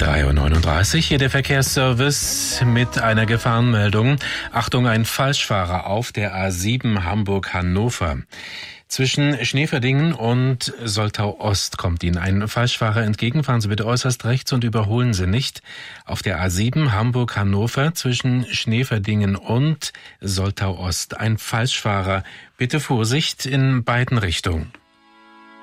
3:39 Uhr, hier der Verkehrsservice mit einer Gefahrenmeldung. Achtung, ein Falschfahrer auf der A7 Hamburg-Hannover. Zwischen Schneeverdingen und Soltau Ost kommt Ihnen ein Falschfahrer entgegen. Fahren Sie bitte äußerst rechts und überholen Sie nicht. Auf der A7 Hamburg-Hannover zwischen Schneeverdingen und Soltau Ost ein Falschfahrer. Bitte Vorsicht in beiden Richtungen.